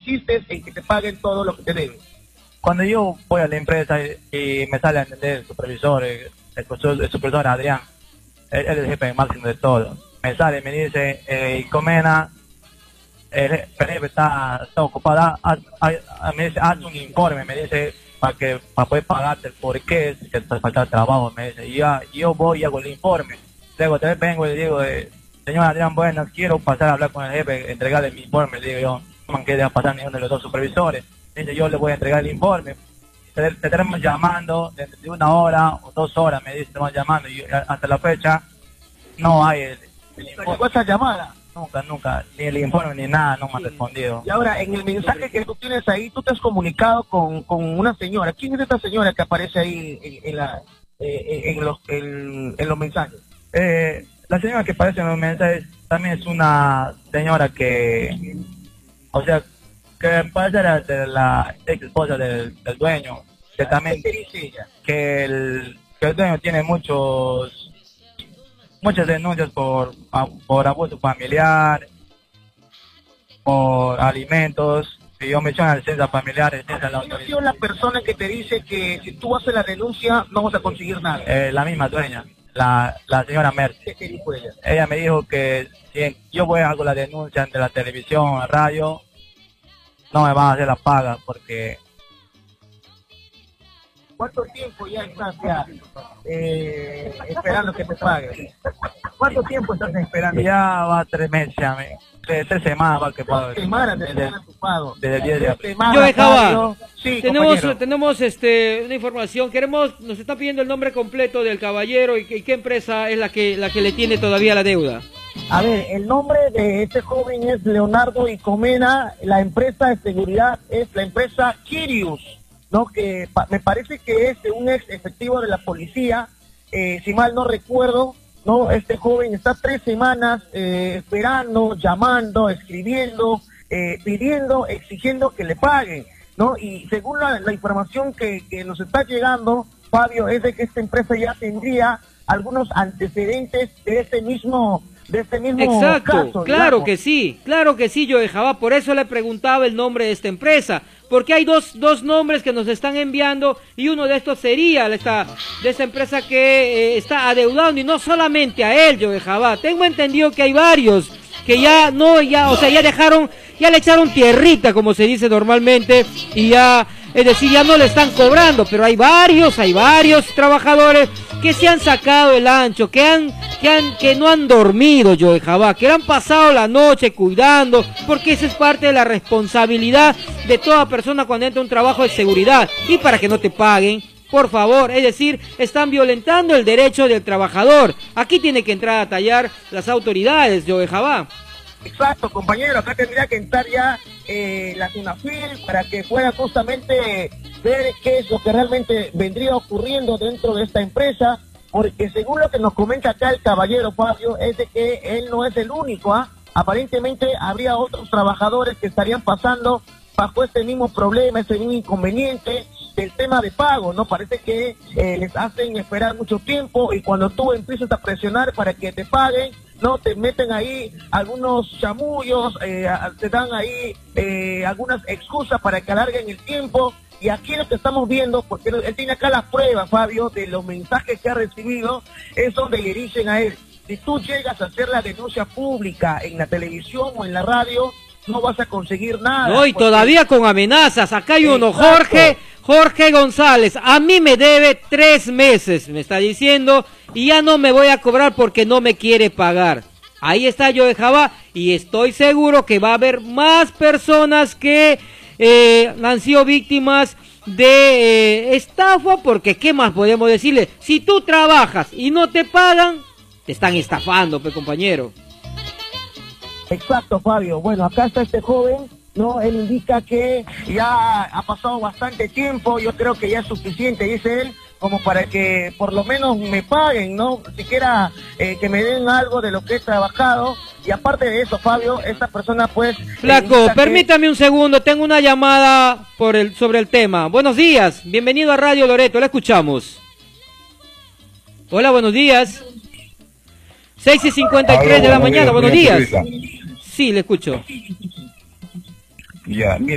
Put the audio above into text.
insistes en que te paguen todo lo que te deben? Cuando yo voy a la empresa y me sale a entender el supervisor, el supervisor Adrián, él es el jefe máximo de todo. Me sale y me dice, Comena, el jefe está ocupado, me dice, haz un informe, me dice, para poder pagarte el por qué es que te falta el trabajo, me dice. Y yo voy y hago el informe. Luego otra vez vengo y le digo, señor Adrián, bueno, quiero pasar a hablar con el jefe, entregarle mi informe. Le digo yo, no me quede a pasar ninguno de los dos supervisores. Dice, yo le voy a entregar el informe. Te estaremos llamando de 1 hora o 2 horas, me dice, te van llamando. Y hasta la fecha no hay el informe. ¿Llegó esa llamada? Nunca, ni el informe ni nada, no me han respondido. Y ahora, en el mensaje que tú tienes ahí, tú te has comunicado con una señora. ¿Quién es esta señora que aparece ahí en los mensajes? La señora que aparece en los mensajes también es una señora que, o sea, que parece de la ex esposa del dueño, que también ¿Qué dice ella? que el dueño tiene muchas denuncias por abuso familiar, por alimentos. Si yo menciono la licencia familiar, licencia de la ¿Quién ha sido la persona que te dice que si tú haces la denuncia no vas a conseguir nada? la misma dueña, la señora Merce. ¿Qué te dijo ella? Ella me dijo que si yo voy a hacer la denuncia ante la televisión, radio, no me van a hacer la paga porque... ¿Cuánto tiempo ya estás esperando que te paguen? ¿Cuánto tiempo estás esperando? Ya va 3 meses, ya, 3 semanas va que pago. 3 semanas te dan tu pago. Desde el 10 de abril. Yo dejaba. Sí, tenemos compañero. una información. Nos está pidiendo el nombre completo del caballero y qué empresa es la que le tiene todavía la deuda. A ver, el nombre de este joven es Leonardo Icomena. La empresa de seguridad es la empresa Kirius, ¿no? Que me parece que es un ex efectivo de la policía, si mal no recuerdo, ¿no? Este joven está 3 semanas esperando, llamando, escribiendo, pidiendo, exigiendo que le paguen, ¿no? Y según la información que nos está llegando, Fabio, es de que esta empresa ya tendría algunos antecedentes de este mismo Exacto, caso, claro digamos. que sí, yo dejaba, por eso le preguntaba el nombre de esta empresa, porque hay dos nombres que nos están enviando y uno de estos sería de esta empresa que está adeudando y no solamente a él, yo dejaba, tengo entendido que hay varios que ya le echaron tierrita, como se dice normalmente, y ya, es decir, ya no le están cobrando, pero hay varios trabajadores que se han sacado el ancho, que no han dormido, yo dejaba, que han pasado la noche cuidando, porque esa es parte de la responsabilidad de toda persona cuando entra a un trabajo de seguridad, y para que no te paguen, por favor, es decir, están violentando el derecho del trabajador. Aquí tiene que entrar a tallar las autoridades, yo dejaba. Exacto, compañero, acá tendría que entrar ya la SUNAFIL para que pueda justamente ver qué es lo que realmente vendría ocurriendo dentro de esta empresa, porque según lo que nos comenta acá el caballero Fabio, es de que él no es el único, aparentemente habría otros trabajadores que estarían pasando bajo este mismo problema, este mismo inconveniente del tema de pago, ¿no? Parece que les hacen esperar mucho tiempo y cuando tú empiezas a presionar para que te paguen, no, te meten ahí algunos chamullos, te dan ahí algunas excusas para que alarguen el tiempo. Y aquí lo que estamos viendo, porque él tiene acá las pruebas, Fabio, de los mensajes que ha recibido, es donde le dicen a él, si tú llegas a hacer la denuncia pública en la televisión o en la radio, no vas a conseguir nada. No, y todavía con amenazas. Acá hay uno, Jorge González, a mí me debe 3 meses, me está diciendo, y ya no me voy a cobrar porque no me quiere pagar. Ahí está yo dejaba, y estoy seguro que va a haber más personas que han sido víctimas de estafa, porque ¿qué más podemos decirle? Si tú trabajas y no te pagan, te están estafando, compañero. Exacto, Fabio. Bueno, acá está este joven, ¿no? Él indica que ya ha pasado bastante tiempo, yo creo que ya es suficiente, dice él, como para que por lo menos me paguen, ¿no? Siquiera que me den algo de lo que he trabajado. Y aparte de eso, Fabio, esta persona pues... Flaco, permítame un segundo, tengo una llamada sobre el tema. Buenos días, bienvenido a Radio Loreto, la escuchamos. Hola, buenos días. 6:53 de la mañana, buenos días. Sí, le escucho. Ya, mira.